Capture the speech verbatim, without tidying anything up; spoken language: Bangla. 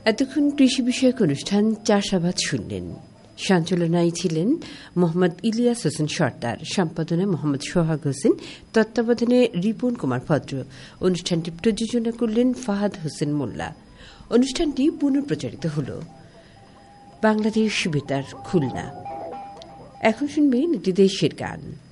এতক্ষণ কৃষি বিষয়ক অনুষ্ঠান চাষাবাদ শুনলেন। সঞ্চালনায় ছিলেন মোহাম্মদ ইলিয়াস হোসেন সর্দার, সম্পাদনায় মোহাম্মদ সোহাগ হোসেন, তত্ত্বাবধানে রিপন কুমার ভদ্র। অনুষ্ঠানটি প্রযোজনা করলেন ফাহাদ হোসেন মোল্লা। অনুষ্ঠানটি পুনঃপ্রচারিত হল বাংলাদেশ বেতার খুলনা। এখন শুনবেন একটি দেশের গান।